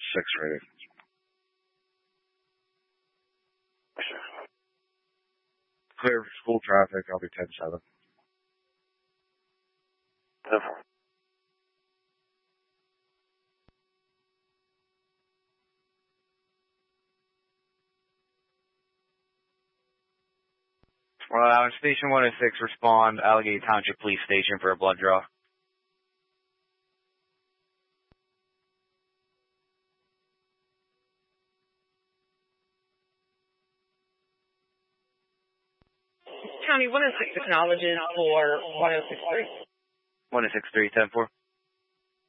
6 rated. Clear for school traffic. I'll be 10-7. Station 106, respond Allegheny Township Police Station for a blood draw. County 106 acknowledges for 1063. 1063, 10-4.